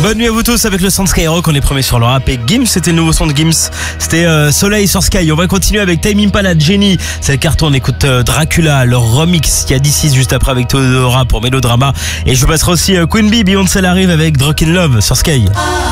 Bonne nuit à vous tous avec le son de Skyrock, on est premier sur le rap et Gims, c'était le nouveau son de Gims, c'était Soleil sur Sky. On va continuer avec Tame Impala, Jenny, c'est le carton, on écoute Dracula, leur remix, il y a D6 juste après avec Theodora pour Mélodrama et je passerai aussi Queen Bee, Beyoncé arrive avec Drunk in Love sur Sky.